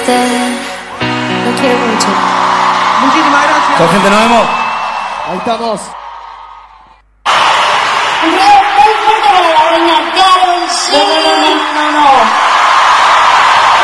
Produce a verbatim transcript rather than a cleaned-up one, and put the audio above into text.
verte. Lo quiero mucho. Muchísimas gracias. Chao, gente, nos vemos. Ahí estamos.